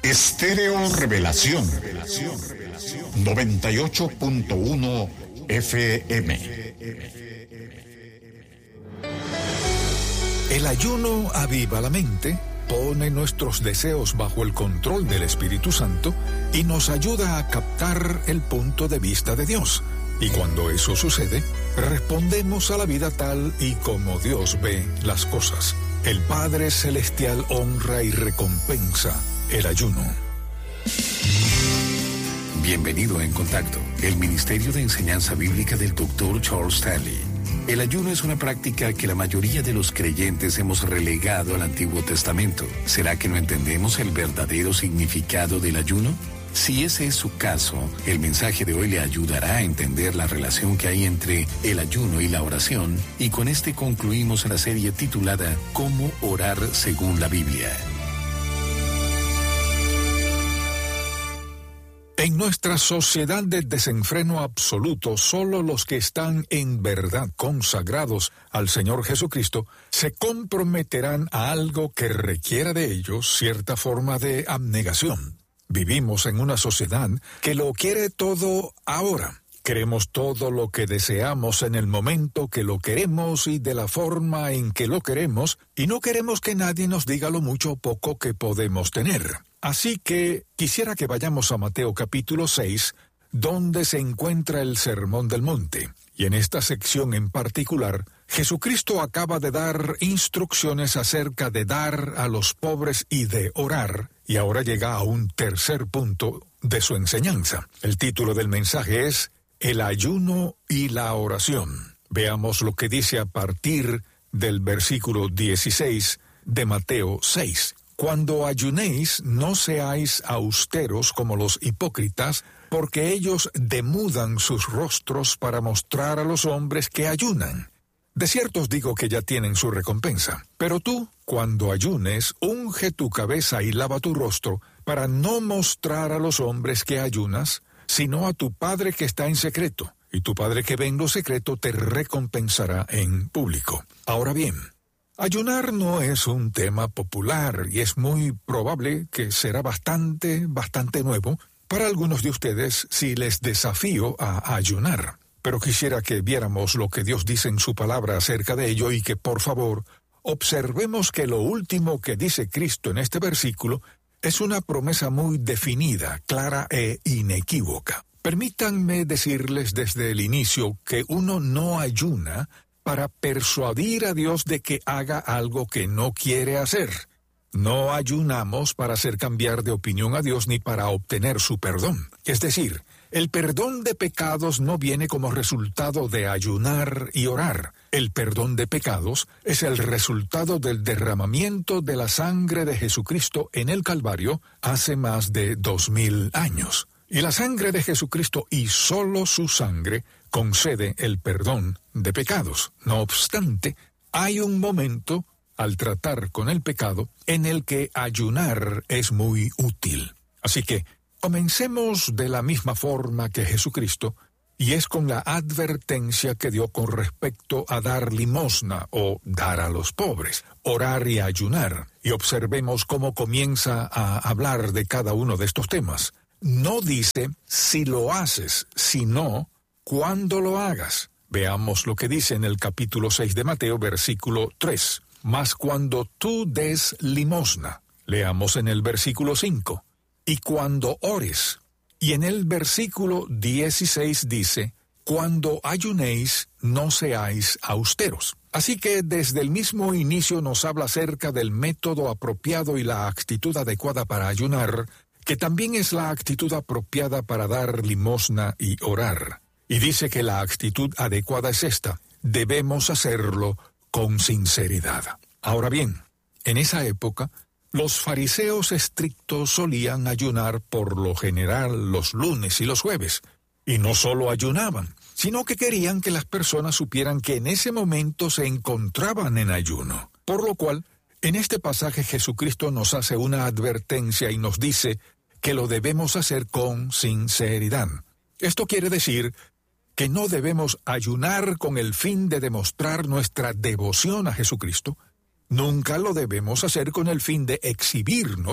Estéreo Revelación 98.1 FM. El ayuno aviva la mente, pone nuestros deseos bajo el control del Espíritu Santo y nos ayuda a captar el punto de vista de Dios. Y cuando eso sucede, respondemos a la vida tal y como Dios ve las cosas. El Padre Celestial honra y recompensa el ayuno. Bienvenido a En Contacto, el Ministerio de Enseñanza Bíblica del Dr. Charles Stanley. El ayuno es una práctica que la mayoría de los creyentes hemos relegado al Antiguo Testamento. ¿Será que no entendemos el verdadero significado del ayuno? Si ese es su caso, el mensaje de hoy le ayudará a entender la relación que hay entre el ayuno y la oración, y con este concluimos la serie titulada ¿Cómo orar según la Biblia? En nuestra sociedad de desenfreno absoluto, solo los que están en verdad consagrados al Señor Jesucristo se comprometerán a algo que requiera de ellos cierta forma de abnegación. Vivimos en una sociedad que lo quiere todo ahora. Queremos todo lo que deseamos en el momento que lo queremos y de la forma en que lo queremos, y no queremos que nadie nos diga lo mucho o poco que podemos tener. Así que quisiera que vayamos a Mateo capítulo 6, donde se encuentra el Sermón del Monte. Y en esta sección en particular, Jesucristo acaba de dar instrucciones acerca de dar a los pobres y de orar, y ahora llega a un tercer punto de su enseñanza. El título del mensaje es El ayuno y la oración. Veamos lo que dice a partir del versículo 16 de Mateo 6. Cuando ayunéis, no seáis austeros como los hipócritas, porque ellos demudan sus rostros para mostrar a los hombres que ayunan. De cierto os digo que ya tienen su recompensa. Pero tú, cuando ayunes, unge tu cabeza y lava tu rostro, para no mostrar a los hombres que ayunas, sino a tu Padre que está en secreto, y tu Padre que ve en lo secreto te recompensará en público. Ahora bien, ayunar no es un tema popular y es muy probable que será bastante nuevo para algunos de ustedes si les desafío a ayunar. Pero quisiera que viéramos lo que Dios dice en su palabra acerca de ello y que, por favor, observemos que lo último que dice Cristo en este versículo es una promesa muy definida, clara e inequívoca. Permítanme decirles desde el inicio que uno no ayuna para persuadir a Dios de que haga algo que no quiere hacer. No ayunamos para hacer cambiar de opinión a Dios ni para obtener su perdón. Es decir, el perdón de pecados no viene como resultado de ayunar y orar. El perdón de pecados es el resultado del derramamiento de la sangre de Jesucristo en el Calvario hace más de 2000 años. Y la sangre de Jesucristo y solo su sangre concede el perdón de pecados. No obstante, hay un momento al tratar con el pecado en el que ayunar es muy útil. Así que comencemos de la misma forma que Jesucristo, y es con la advertencia que dio con respecto a dar limosna o dar a los pobres, orar y ayunar. Y observemos cómo comienza a hablar de cada uno de estos temas. No dice si lo haces, sino cuándo lo hagas. Veamos lo que dice en el capítulo 6 de Mateo, versículo 3. Mas cuando tú des limosna, leamos en el versículo 5, y cuando ores. Y en el versículo 16 dice, cuando ayunéis, no seáis austeros. Así que desde el mismo inicio nos habla acerca del método apropiado y la actitud adecuada para ayunar, que también es la actitud apropiada para dar limosna y orar. Y dice que la actitud adecuada es esta: debemos hacerlo con sinceridad. Ahora bien, en esa época, los fariseos estrictos solían ayunar por lo general los lunes y los jueves. Y no solo ayunaban, sino que querían que las personas supieran que en ese momento se encontraban en ayuno. Por lo cual, en este pasaje Jesucristo nos hace una advertencia y nos dice que lo debemos hacer con sinceridad. Esto quiere decir que no debemos ayunar con el fin de demostrar nuestra devoción a Jesucristo. Nunca lo debemos hacer con el fin de exhibirnos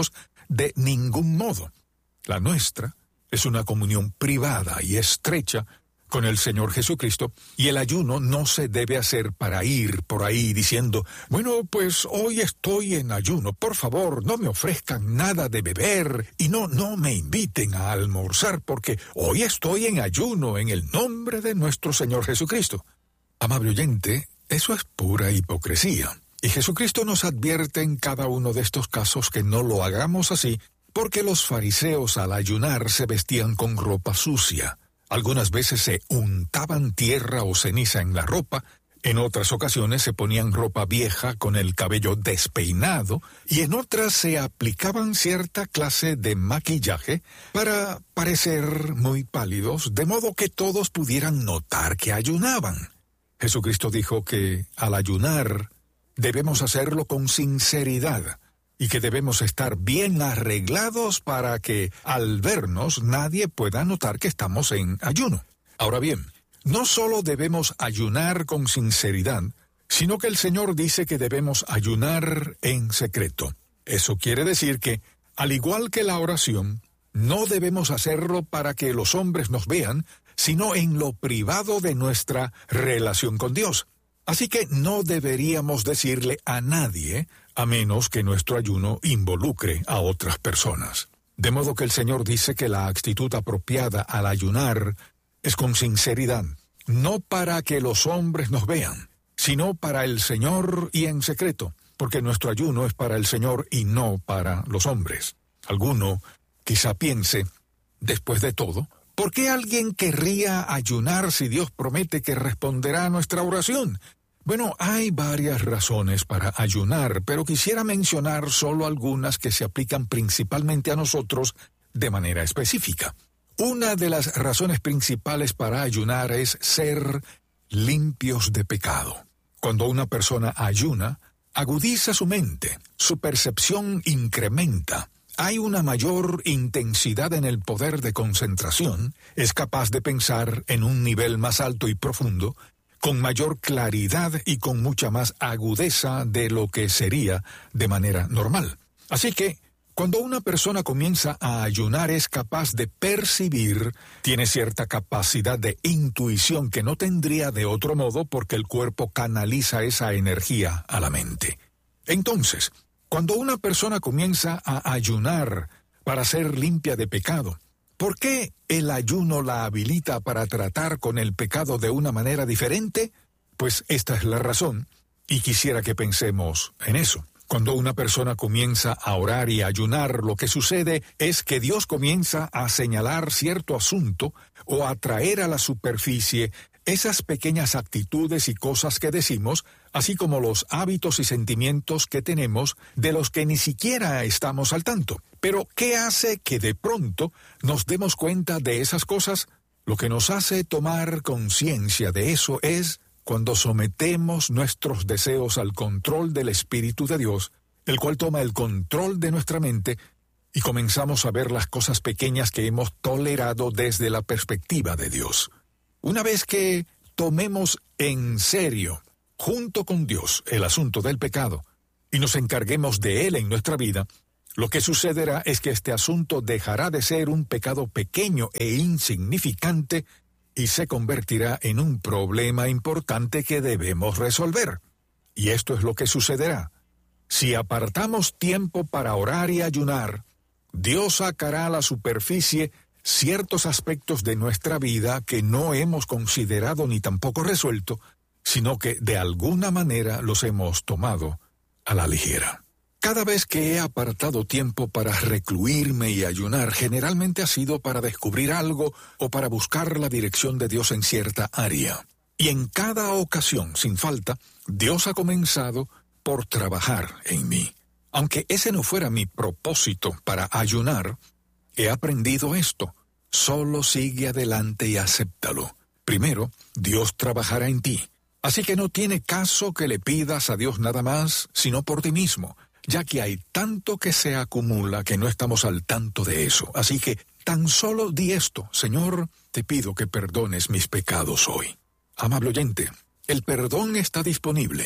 de ningún modo. La nuestra es una comunión privada y estrecha con el Señor Jesucristo, y el ayuno no se debe hacer para ir por ahí diciendo, bueno, pues hoy estoy en ayuno, por favor, no me ofrezcan nada de beber y no me inviten a almorzar porque hoy estoy en ayuno en el nombre de nuestro Señor Jesucristo. Amable oyente, eso es pura hipocresía, y Jesucristo nos advierte en cada uno de estos casos que no lo hagamos así, porque los fariseos al ayunar se vestían con ropa sucia. Algunas veces se untaban tierra o ceniza en la ropa, en otras ocasiones se ponían ropa vieja con el cabello despeinado y en otras se aplicaban cierta clase de maquillaje para parecer muy pálidos, de modo que todos pudieran notar que ayunaban. Jesucristo dijo que al ayunar debemos hacerlo con sinceridad, y que debemos estar bien arreglados para que, al vernos, nadie pueda notar que estamos en ayuno. Ahora bien, no solo debemos ayunar con sinceridad, sino que el Señor dice que debemos ayunar en secreto. Eso quiere decir que, al igual que la oración, no debemos hacerlo para que los hombres nos vean, sino en lo privado de nuestra relación con Dios. Así que no deberíamos decirle a nadie, a menos que nuestro ayuno involucre a otras personas. De modo que el Señor dice que la actitud apropiada al ayunar es con sinceridad, no para que los hombres nos vean, sino para el Señor y en secreto, porque nuestro ayuno es para el Señor y no para los hombres. Alguno quizá piense, después de todo, ¿por qué alguien querría ayunar si Dios promete que responderá a nuestra oración? Bueno, hay varias razones para ayunar, pero quisiera mencionar solo algunas que se aplican principalmente a nosotros de manera específica. Una de las razones principales para ayunar es ser limpios de pecado. Cuando una persona ayuna, agudiza su mente, su percepción incrementa, hay una mayor intensidad en el poder de concentración, es capaz de pensar en un nivel más alto y profundo, con mayor claridad y con mucha más agudeza de lo que sería de manera normal. Así que, cuando una persona comienza a ayunar es capaz de percibir, tiene cierta capacidad de intuición que no tendría de otro modo porque el cuerpo canaliza esa energía a la mente. Entonces, cuando una persona comienza a ayunar para ser limpia de pecado, ¿por qué el ayuno la habilita para tratar con el pecado de una manera diferente? Pues esta es la razón, y quisiera que pensemos en eso. Cuando una persona comienza a orar y a ayunar, lo que sucede es que Dios comienza a señalar cierto asunto o a traer a la superficie esas pequeñas actitudes y cosas que decimos, así como los hábitos y sentimientos que tenemos de los que ni siquiera estamos al tanto. Pero, ¿qué hace que de pronto nos demos cuenta de esas cosas? Lo que nos hace tomar conciencia de eso es cuando sometemos nuestros deseos al control del Espíritu de Dios, el cual toma el control de nuestra mente, y comenzamos a ver las cosas pequeñas que hemos tolerado desde la perspectiva de Dios. Una vez que tomemos en serio, junto con Dios, el asunto del pecado, y nos encarguemos de él en nuestra vida, lo que sucederá es que este asunto dejará de ser un pecado pequeño e insignificante y se convertirá en un problema importante que debemos resolver. Y esto es lo que sucederá. Si apartamos tiempo para orar y ayunar, Dios sacará a la superficie ciertos aspectos de nuestra vida que no hemos considerado ni tampoco resuelto, sino que de alguna manera los hemos tomado a la ligera. Cada vez que he apartado tiempo para recluirme y ayunar, generalmente ha sido para descubrir algo o para buscar la dirección de Dios en cierta área. Y en cada ocasión, sin falta, Dios ha comenzado por trabajar en mí. Aunque ese no fuera mi propósito para ayunar, he aprendido esto. Solo sigue adelante y acéptalo. Primero, Dios trabajará en ti. Así que no tiene caso que le pidas a Dios nada más, sino por ti mismo, ya que hay tanto que se acumula que no estamos al tanto de eso. Así que tan solo di esto: Señor, te pido que perdones mis pecados hoy. Amable oyente, el perdón está disponible.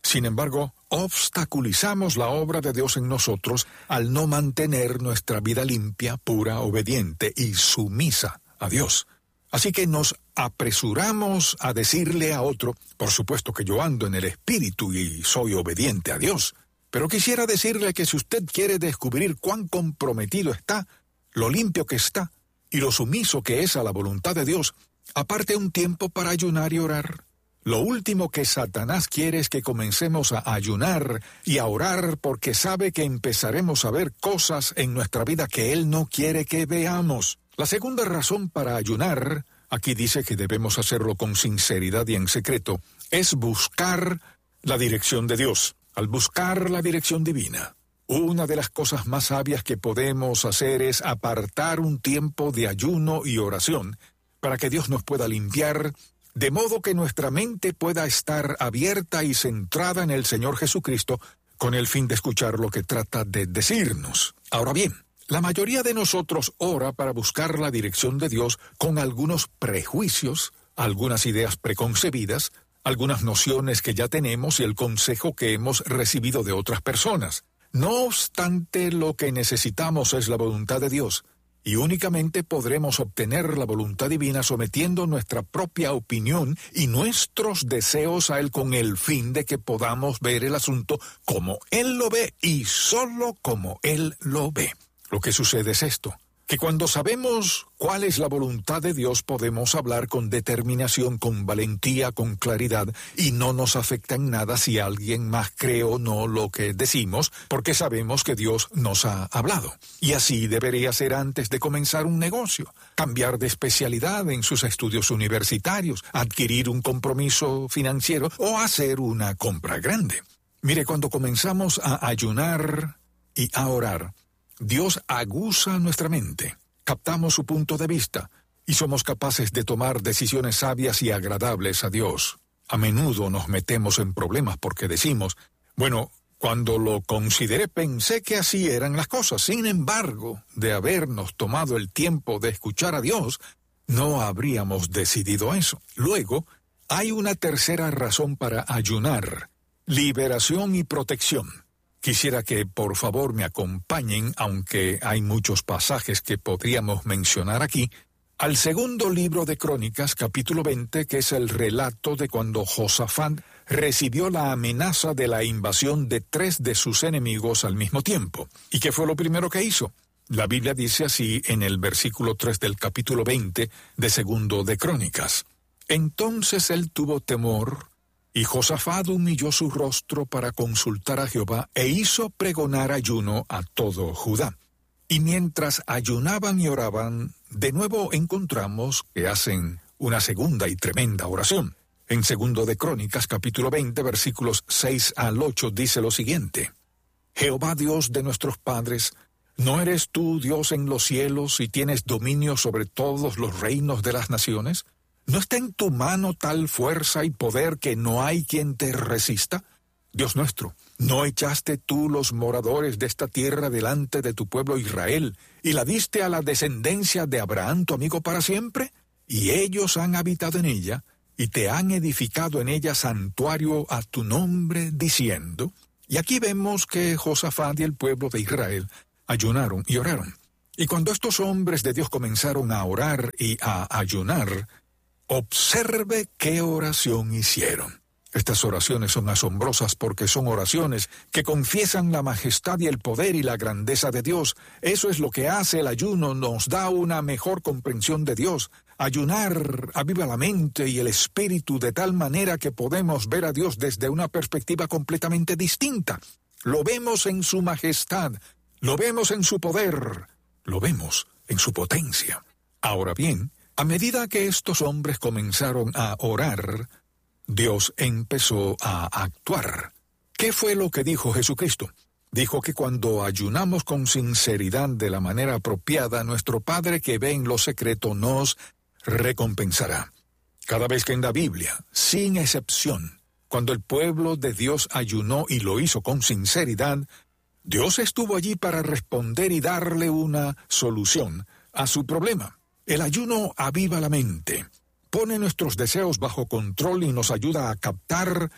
Sin embargo, obstaculizamos la obra de Dios en nosotros al no mantener nuestra vida limpia, pura, obediente y sumisa a Dios. Así que nos apresuramos a decirle a otro, por supuesto que yo ando en el Espíritu y soy obediente a Dios, pero quisiera decirle que si usted quiere descubrir cuán comprometido está, lo limpio que está y lo sumiso que es a la voluntad de Dios, aparte un tiempo para ayunar y orar. Lo último que Satanás quiere es que comencemos a ayunar y a orar porque sabe que empezaremos a ver cosas en nuestra vida que él no quiere que veamos. La segunda razón para ayunar, aquí dice que debemos hacerlo con sinceridad y en secreto, es buscar la dirección de Dios. Al buscar la dirección divina, una de las cosas más sabias que podemos hacer es apartar un tiempo de ayuno y oración para que Dios nos pueda limpiar, de modo que nuestra mente pueda estar abierta y centrada en el Señor Jesucristo con el fin de escuchar lo que trata de decirnos. Ahora bien, la mayoría de nosotros ora para buscar la dirección de Dios con algunos prejuicios, algunas ideas preconcebidas, algunas nociones que ya tenemos y el consejo que hemos recibido de otras personas. No obstante, lo que necesitamos es la voluntad de Dios, y únicamente podremos obtener la voluntad divina sometiendo nuestra propia opinión y nuestros deseos a Él con el fin de que podamos ver el asunto como Él lo ve y solo como Él lo ve. Lo que sucede es esto, que cuando sabemos cuál es la voluntad de Dios podemos hablar con determinación, con valentía, con claridad, y no nos afecta en nada si alguien más cree o no lo que decimos, porque sabemos que Dios nos ha hablado. Y así debería ser antes de comenzar un negocio, cambiar de especialidad en sus estudios universitarios, adquirir un compromiso financiero o hacer una compra grande. Mire, cuando comenzamos a ayunar y a orar, Dios aguza nuestra mente, captamos su punto de vista y somos capaces de tomar decisiones sabias y agradables a Dios. A menudo nos metemos en problemas porque decimos, bueno, cuando lo consideré pensé que así eran las cosas. Sin embargo, de habernos tomado el tiempo de escuchar a Dios, no habríamos decidido eso. Luego, hay una tercera razón para ayunar: liberación y protección. Quisiera que por favor me acompañen, aunque hay muchos pasajes que podríamos mencionar aquí, al segundo libro de Crónicas, capítulo 20, que es el relato de cuando Josafat recibió la amenaza de la invasión de 3 de sus enemigos al mismo tiempo. ¿Y qué fue lo primero que hizo? La Biblia dice así en el versículo 3 del capítulo 20 de segundo de Crónicas. Entonces él tuvo temor, y Josafat humilló su rostro para consultar a Jehová e hizo pregonar ayuno a todo Judá. Y mientras ayunaban y oraban, de nuevo encontramos que hacen una segunda y tremenda oración. En segundo de Crónicas, capítulo 20, versículos 6 al 8, dice lo siguiente: Jehová Dios de nuestros padres, ¿no eres tú Dios en los cielos y tienes dominio sobre todos los reinos de las naciones? ¿No está en tu mano tal fuerza y poder que no hay quien te resista? Dios nuestro, ¿no echaste tú los moradores de esta tierra delante de tu pueblo Israel y la diste a la descendencia de Abraham tu amigo para siempre? Y ellos han habitado en ella y te han edificado en ella santuario a tu nombre, diciendo. Y aquí vemos que Josafat y el pueblo de Israel ayunaron y oraron. Y cuando estos hombres de Dios comenzaron a orar y a ayunar, observe qué oración hicieron. Estas oraciones son asombrosas porque son oraciones que confiesan la majestad y el poder y la grandeza de Dios. Eso es lo que hace el ayuno, nos da una mejor comprensión de Dios. Ayunar aviva la mente y el espíritu de tal manera que podemos ver a Dios desde una perspectiva completamente distinta. Lo vemos en su majestad, lo vemos en su poder, lo vemos en su potencia. Ahora bien, a medida que estos hombres comenzaron a orar, Dios empezó a actuar. ¿Qué fue lo que dijo Jesucristo? Dijo que cuando ayunamos con sinceridad de la manera apropiada, nuestro Padre que ve en lo secreto nos recompensará. Cada vez que en la Biblia, sin excepción, cuando el pueblo de Dios ayunó y lo hizo con sinceridad, Dios estuvo allí para responder y darle una solución a su problema. El ayuno aviva la mente, pone nuestros deseos bajo control y nos ayuda a captar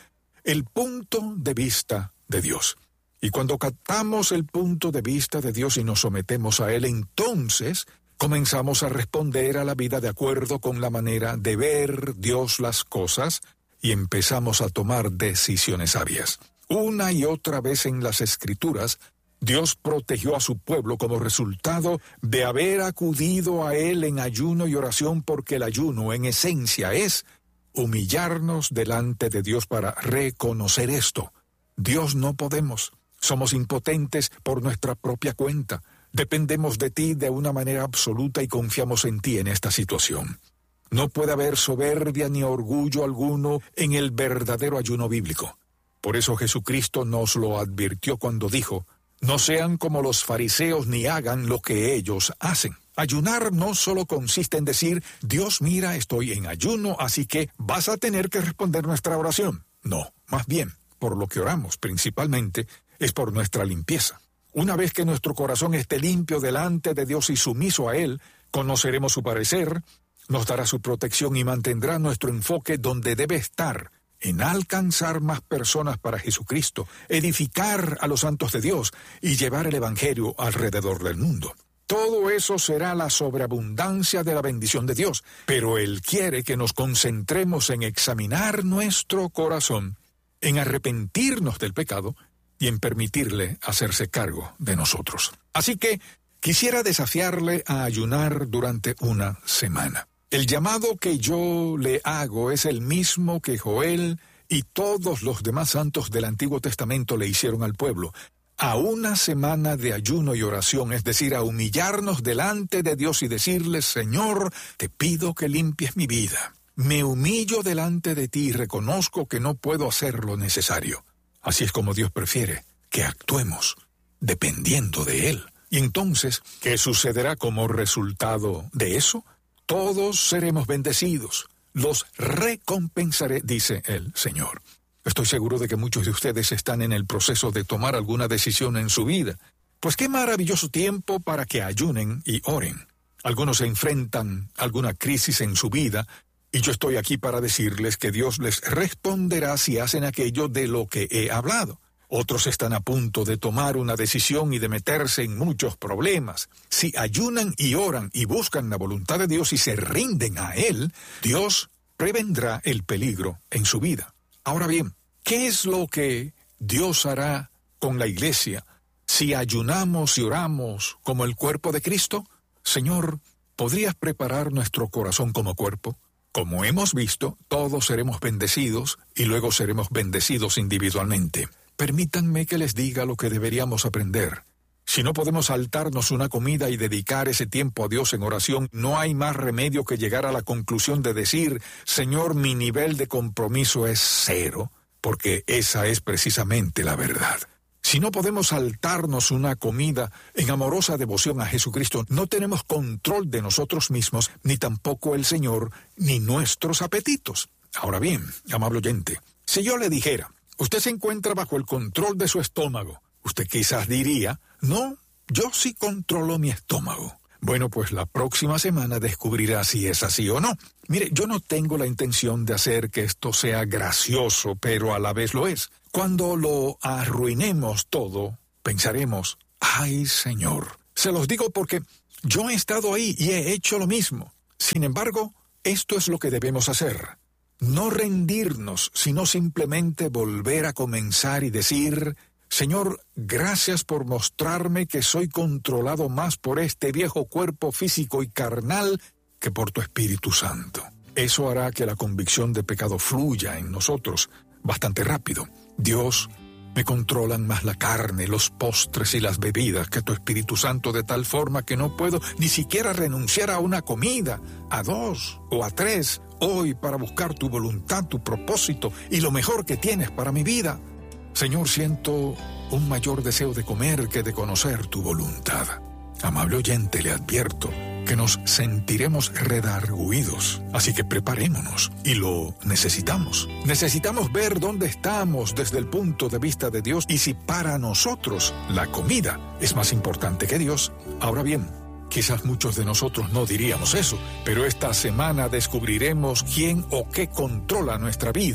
el punto de vista de Dios. Y cuando captamos el punto de vista de Dios y nos sometemos a Él, entonces comenzamos a responder a la vida de acuerdo con la manera de ver Dios las cosas y empezamos a tomar decisiones sabias. Una y otra vez en las Escrituras, Dios protegió a su pueblo como resultado de haber acudido a Él en ayuno y oración, porque el ayuno en esencia es humillarnos delante de Dios para reconocer esto. Dios, no podemos. Somos impotentes por nuestra propia cuenta. Dependemos de ti de una manera absoluta y confiamos en ti en esta situación. No puede haber soberbia ni orgullo alguno en el verdadero ayuno bíblico. Por eso Jesucristo nos lo advirtió cuando dijo: no sean como los fariseos ni hagan lo que ellos hacen. Ayunar no solo consiste en decir: Dios, mira, estoy en ayuno, así que vas a tener que responder nuestra oración. No, más bien, por lo que oramos principalmente es por nuestra limpieza. Una vez que nuestro corazón esté limpio delante de Dios y sumiso a Él, conoceremos su parecer, nos dará su protección y mantendrá nuestro enfoque donde debe estar, en alcanzar más personas para Jesucristo, edificar a los santos de Dios y llevar el Evangelio alrededor del mundo. Todo eso será la sobreabundancia de la bendición de Dios, pero Él quiere que nos concentremos en examinar nuestro corazón, en arrepentirnos del pecado y en permitirle hacerse cargo de nosotros. Así que quisiera desafiarle a ayunar durante una semana. El llamado que yo le hago es el mismo que Joel y todos los demás santos del Antiguo Testamento le hicieron al pueblo: a una semana de ayuno y oración, es decir, a humillarnos delante de Dios y decirle: Señor, te pido que limpies mi vida. Me humillo delante de ti y reconozco que no puedo hacer lo necesario. Así es como Dios prefiere que actuemos, dependiendo de Él. Y entonces, ¿qué sucederá como resultado de eso? Todos seremos bendecidos. Los recompensaré, dice el Señor. Estoy seguro de que muchos de ustedes están en el proceso de tomar alguna decisión en su vida. Pues qué maravilloso tiempo para que ayunen y oren. Algunos se enfrentan a alguna crisis en su vida, y yo estoy aquí para decirles que Dios les responderá si hacen aquello de lo que he hablado. Otros están a punto de tomar una decisión y de meterse en muchos problemas. Si ayunan y oran y buscan la voluntad de Dios y se rinden a Él, Dios prevendrá el peligro en su vida. Ahora bien, ¿qué es lo que Dios hará con la iglesia si ayunamos y oramos como el cuerpo de Cristo? Señor, ¿podrías preparar nuestro corazón como cuerpo? Como hemos visto, todos seremos bendecidos y luego seremos bendecidos individualmente. Permítanme que les diga lo que deberíamos aprender. Si no podemos saltarnos una comida y dedicar ese tiempo a Dios en oración, no hay más remedio que llegar a la conclusión de decir: Señor, mi nivel de compromiso es 0, porque esa es precisamente la verdad. Si no podemos saltarnos una comida en amorosa devoción a Jesucristo, no tenemos control de nosotros mismos, ni tampoco el Señor, ni nuestros apetitos. Ahora bien, amable oyente, si yo le dijera: usted se encuentra bajo el control de su estómago, usted quizás diría: no, yo sí controlo mi estómago. Bueno, pues la próxima semana descubrirá si es así o no. Mire, yo no tengo la intención de hacer que esto sea gracioso, pero a la vez lo es. Cuando lo arruinemos todo, pensaremos: ¡ay, Señor! Se los digo porque yo he estado ahí y he hecho lo mismo. Sin embargo, esto es lo que debemos hacer. No rendirnos, sino simplemente volver a comenzar y decir: Señor, gracias por mostrarme que soy controlado más por este viejo cuerpo físico y carnal que por tu Espíritu Santo. Eso hará que la convicción de pecado fluya en nosotros bastante rápido. Dios, me controlan más la carne, los postres y las bebidas que tu Espíritu Santo, de tal forma que no puedo ni siquiera renunciar a una comida, a 2 o a 3, hoy para buscar tu voluntad, tu propósito y lo mejor que tienes para mi vida. Señor, siento un mayor deseo de comer que de conocer tu voluntad. Amable oyente, le advierto que nos sentiremos redarguidos, así que preparémonos, y lo necesitamos. Necesitamos ver dónde estamos desde el punto de vista de Dios y si para nosotros la comida es más importante que Dios. Ahora bien, quizás muchos de nosotros no diríamos eso, pero esta semana descubriremos quién o qué controla nuestra vida.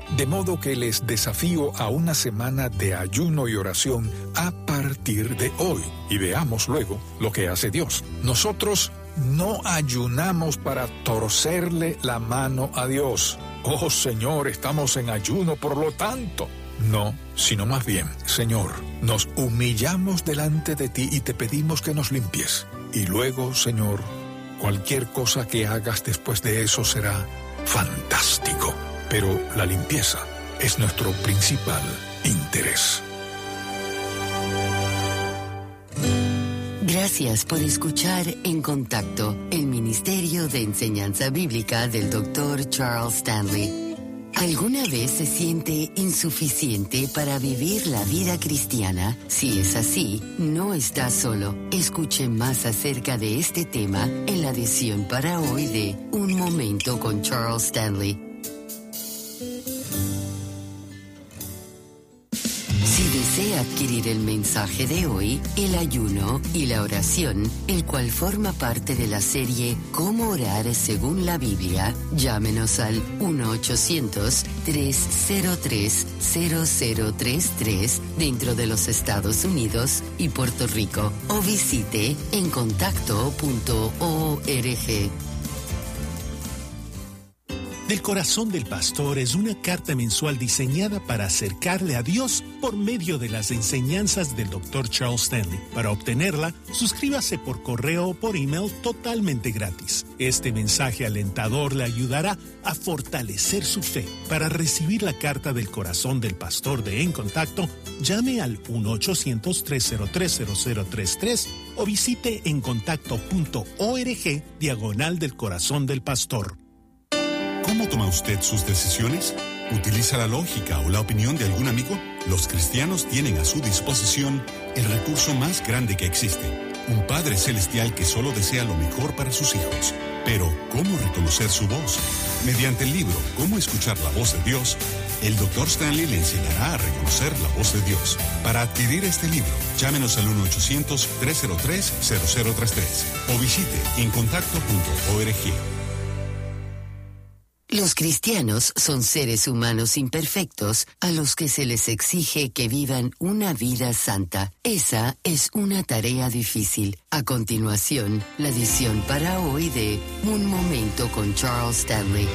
De modo que les desafío a una semana de ayuno y oración a partir de hoy. Y veamos luego lo que hace Dios. Nosotros no ayunamos para torcerle la mano a Dios. Oh Señor, estamos en ayuno, por lo tanto. No, sino más bien, Señor, nos humillamos delante de ti y te pedimos que nos limpies. Y luego, Señor, cualquier cosa que hagas después de eso será fantástico. Pero la limpieza es nuestro principal interés. Gracias por escuchar En Contacto, el Ministerio de Enseñanza Bíblica del Dr. Charles Stanley. ¿Alguna vez se siente insuficiente para vivir la vida cristiana? Si es así, no está solo. Escuche más acerca de este tema en la edición para hoy de Un Momento con Charles Stanley. Si desea adquirir el mensaje de hoy, el ayuno y la oración, el cual forma parte de la serie Cómo orar según la Biblia, llámenos al 1-800-303-0033 dentro de los Estados Unidos y Puerto Rico o visite encontacto.org. Del Corazón del Pastor es una carta mensual diseñada para acercarle a Dios por medio de las enseñanzas del Dr. Charles Stanley. Para obtenerla, suscríbase por correo o por email totalmente gratis. Este mensaje alentador le ayudará a fortalecer su fe. Para recibir la carta del Corazón del Pastor de En Contacto, llame al 1-800-303-0033 o visite encontacto.org / del Corazón del Pastor. ¿Cómo toma usted sus decisiones? ¿Utiliza la lógica o la opinión de algún amigo? Los cristianos tienen a su disposición el recurso más grande que existe, un Padre Celestial que solo desea lo mejor para sus hijos. Pero, ¿cómo reconocer su voz? Mediante el libro Cómo escuchar la voz de Dios, el Dr. Stanley le enseñará a reconocer la voz de Dios. Para adquirir este libro, llámenos al 1-800-303-0033 o visite encontacto.org. Los cristianos son seres humanos imperfectos a los que se les exige que vivan una vida santa. Esa es una tarea difícil. A continuación, la edición para hoy de Un Momento con Charles Stanley.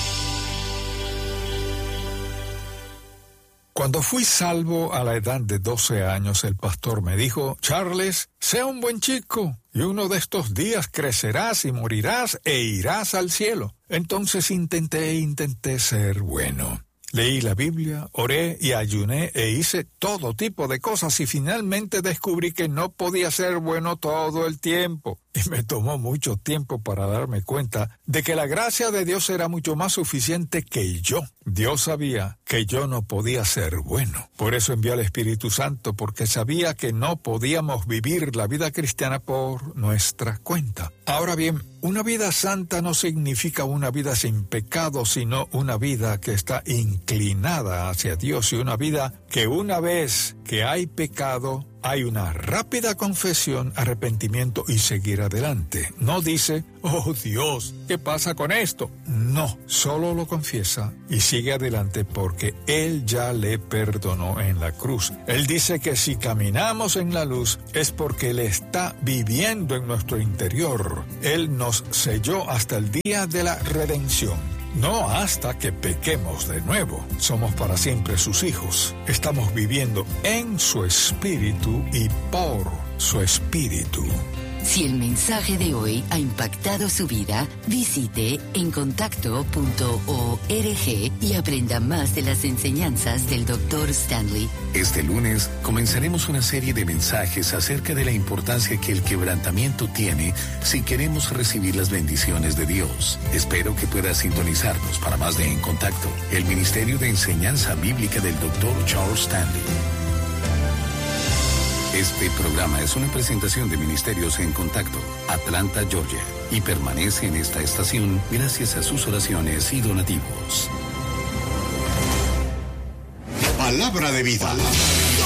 Cuando fui salvo a la edad de 12 años, el pastor me dijo: Charles, sea un buen chico, y uno de estos días crecerás y morirás e irás al cielo. Entonces intenté ser bueno. Leí la Biblia, oré y ayuné e hice todo tipo de cosas y finalmente descubrí que no podía ser bueno todo el tiempo. Y me tomó mucho tiempo para darme cuenta de que la gracia de Dios era mucho más suficiente que yo. Dios sabía que yo no podía ser bueno. Por eso envió al Espíritu Santo, porque sabía que no podíamos vivir la vida cristiana por nuestra cuenta. Ahora bien, una vida santa no significa una vida sin pecado, sino una vida que está inclinada hacia Dios y una vida que una vez que hay pecado, hay una rápida confesión, arrepentimiento y seguir adelante. No dice: oh Dios, ¿qué pasa con esto? No, solo lo confiesa y sigue adelante porque Él ya le perdonó en la cruz. Él dice que si caminamos en la luz es porque Él está viviendo en nuestro interior. Él nos selló hasta el día de la redención. No hasta que pequemos de nuevo. Somos para siempre sus hijos. Estamos viviendo en su espíritu y por su espíritu. Si el mensaje de hoy ha impactado su vida, visite encontacto.org y aprenda más de las enseñanzas del Dr. Stanley. Este lunes comenzaremos una serie de mensajes acerca de la importancia que el quebrantamiento tiene si queremos recibir las bendiciones de Dios. Espero que pueda sintonizarnos para más de En Contacto, el Ministerio de Enseñanza Bíblica del Dr. Charles Stanley. Este programa es una presentación de Ministerios En Contacto, Atlanta, Georgia, y permanece en esta estación gracias a sus oraciones y donativos. Palabra de vida.